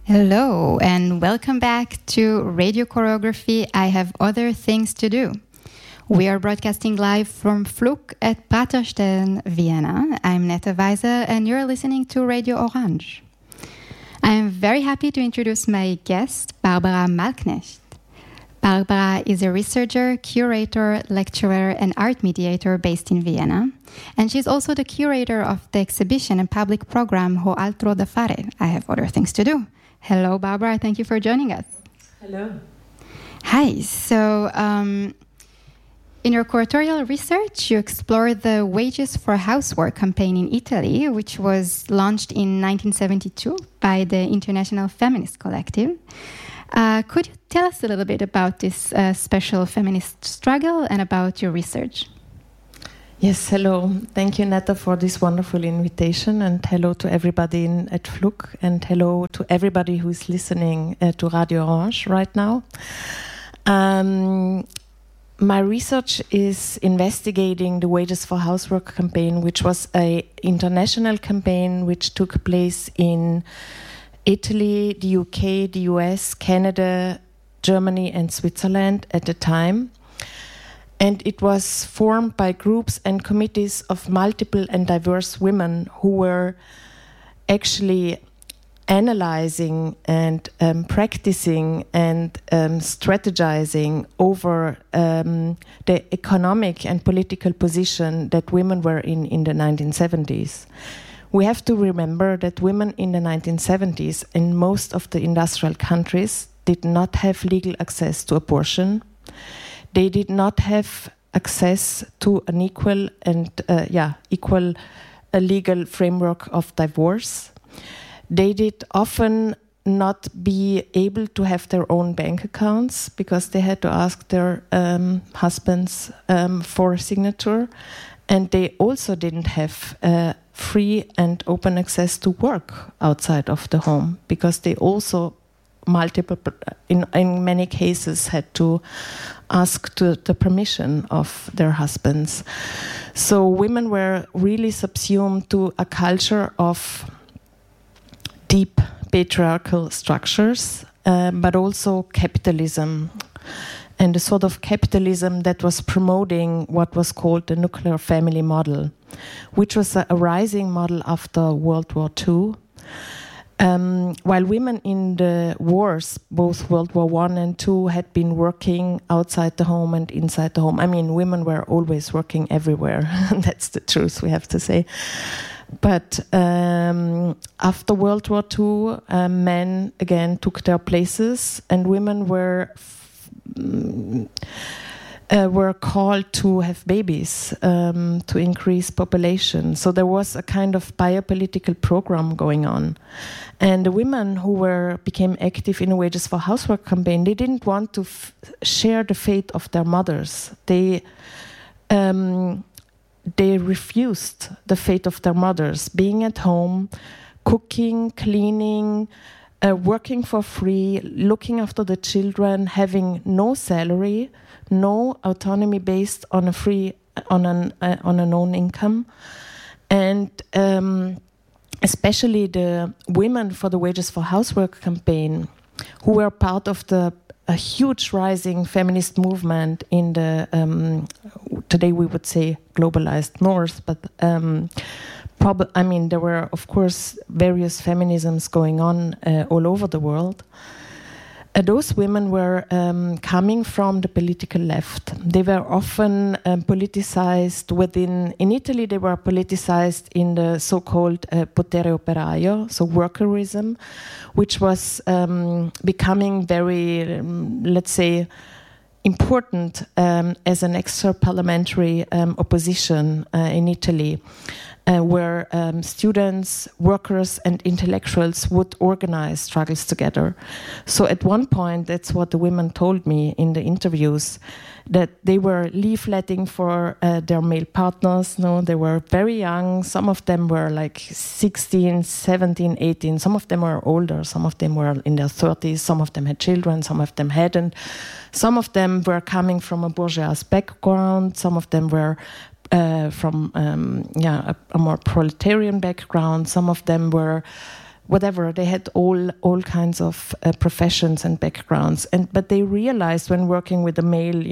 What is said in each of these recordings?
Hello, and welcome back to Radio Choreography. I Have Other Things to Do. We are broadcasting live from Flug at Praterstern, Vienna. I'm Netta Weiser, and you're listening to Radio Orange. I am very happy to introduce my guest, Barbara Malknecht. Barbara is a researcher, curator, lecturer, and art mediator based in Vienna. And she's also the curator of the exhibition and public program Ho Altro da Fare, I Have Other Things to Do. Hello, Barbara. Thank you for joining us. Hello. Hi. So, in your curatorial research, you explore the Wages for Housework campaign in Italy, which was launched in 1972 by the International Feminist Collective. Could you tell us a little bit about this special feminist struggle and about your research? Yes, hello. Thank you, Netta, for this wonderful invitation, and hello to everybody at Flug, and hello to everybody who is listening to Radio Orange right now. My research is investigating the Wages for Housework campaign, which was an international campaign which took place in Italy, the UK, the US, Canada, Germany, and Switzerland at the time. And it was formed by groups and committees of multiple and diverse women who were actually analyzing and practicing and strategizing over the economic and political position that women were in the 1970s. We have to remember that women in the 1970s in most of the industrial countries did not have legal access to abortion. They did not have access to an equal legal framework of divorce. They did often not be able to have their own bank accounts because they had to ask their husbands for a signature. And they also didn't have free and open access to work outside of the home because they also in many cases had to ask the permission of their husbands. So women were really subsumed to a culture of deep patriarchal structures, but also capitalism, and a sort of capitalism that was promoting what was called the nuclear family model, which was a rising model after World War II. While women in the wars, both World War I and II, had been working outside the home and inside the home. I mean, women were always working everywhere. That's the truth, we have to say. But after World War II, men again took their places, and women were called to have babies to increase population. So there was a kind of biopolitical program going on. And the women who became active in the Wages for Housework campaign, they didn't want to share the fate of their mothers. They refused the fate of their mothers, being at home, cooking, cleaning, working for free, looking after the children, having no salary, no autonomy based on an own income, and especially the women for the Wages for Housework campaign, who were part of a huge rising feminist movement in the today we would say globalized North, but there were of course various feminisms going on all over the world. Those women were coming from the political left. They were often politicized in Italy they were politicized in the so-called potere operaio, so workerism, which was becoming very, let's say, important as an extra-parliamentary opposition in Italy. Where students, workers, and intellectuals would organize struggles together. So at one point, that's what the women told me in the interviews, that they were leafletting for their male partners. No, they were very young. Some of them were like 16, 17, 18. Some of them were older. Some of them were in their 30s. Some of them had children. Some of them hadn't. Some of them were coming from a bourgeois background. Some of them were from a more proletarian background. Some of them were whatever. They had all kinds of professions and backgrounds, but they realized when working with the male,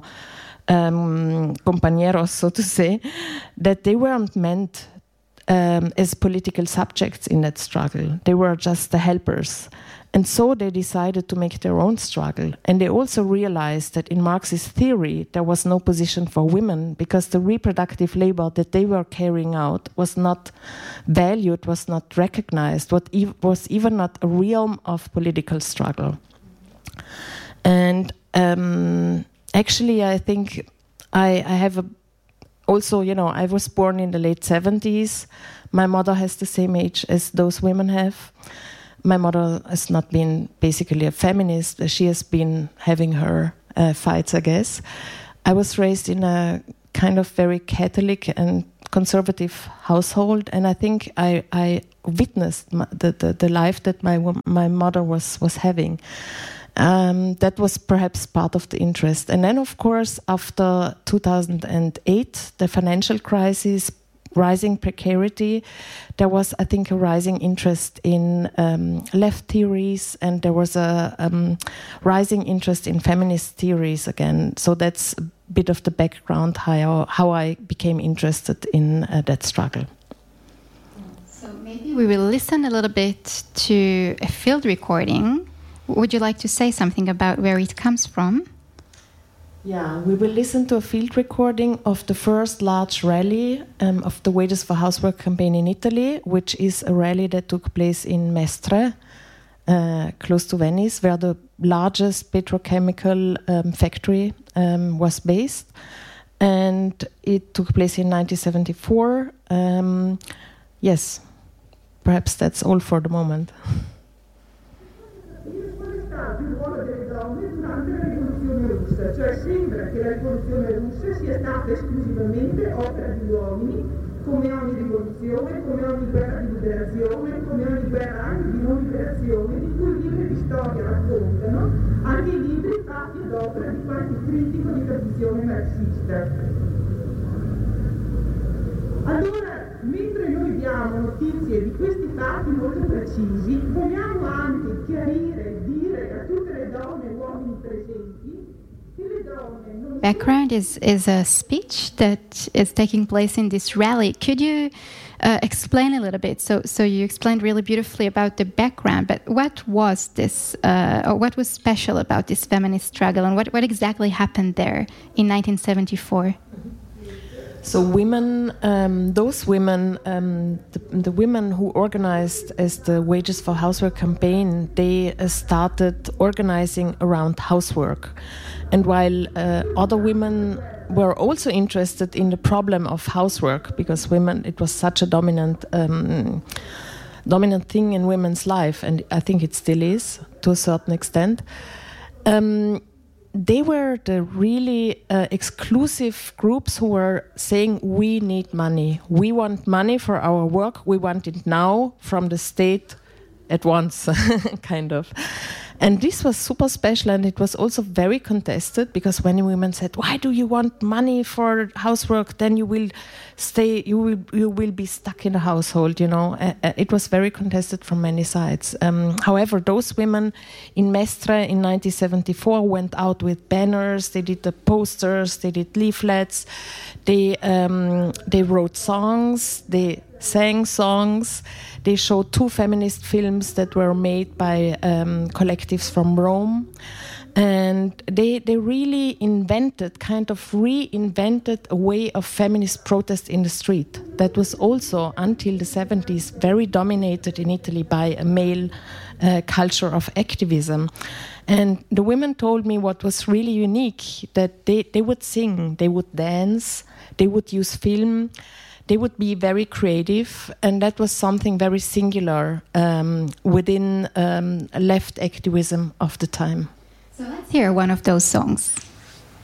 compañeros, so to say, that they weren't meant as political subjects in that struggle. They were just the helpers. And so they decided to make their own struggle. And they also realized that in Marxist theory, there was no position for women because the reproductive labor that they were carrying out was not valued, was not recognized, was even not a realm of political struggle. And actually, I think I have also, I was born in the late 70s. My mother has the same age as those women have. My mother has not been basically a feminist. She has been having her fights, I guess. I was raised in a kind of very Catholic and conservative household, and I think I witnessed the life that my mother was having. That was perhaps part of the interest. And then, of course, after 2008, the financial crisis, rising precarity, there was, I think, a rising interest in left theories, and there was a rising interest in feminist theories again. So that's a bit of the background how I became interested in that struggle. So maybe we will listen a little bit to a field recording. Would you like to say something about where it comes from? Yeah, we will listen to a field recording of the first large rally of the Wages for Housework campaign in Italy, which is a rally that took place in Mestre, close to Venice, where the largest petrochemical factory was based. And it took place in 1974. Yes, perhaps that's all for the moment. Cioè sembra che la rivoluzione russa sia stata esclusivamente opera di uomini, come ogni rivoluzione, come ogni guerra di liberazione, come ogni guerra anche di non liberazione, di cui i libri di storia raccontano, anche i libri fatti ad opera di qualche critico di tradizione marxista. Allora, mentre noi diamo notizie di questi fatti molto precisi, vogliamo anche chiarire, dire a tutte le donne e uomini presenti. Background is a speech that is taking place in this rally. Could you explain a little bit? So you explained really beautifully about the background, but what was this, or what was special about this feminist struggle, and what exactly happened there in 1974? So women, those women, the women who organized as the Wages for Housework campaign, they started organizing around housework. And while other women were also interested in the problem of housework, because women, it was such a dominant thing in women's life, and I think it still is to a certain extent, they were the really exclusive groups who were saying, we need money. We want money for our work. We want it now from the state at once, kind of. And this was super special, and it was also very contested, because when women said, why do you want money for housework? Then you will stay, you will be stuck in the household, It was very contested from many sides. However, those women in Mestre in 1974 went out with banners, they did the posters, they did leaflets, they wrote songs, they sang songs. They showed 2 feminist films that were made by collectives from Rome. And they really reinvented a way of feminist protest in the street that was also, until the 70s, very dominated in Italy by a male culture of activism. And the women told me what was really unique, that they would sing, they would dance, they would use film, they would be very creative, and that was something very singular within left activism of the time. So let's hear one of those songs.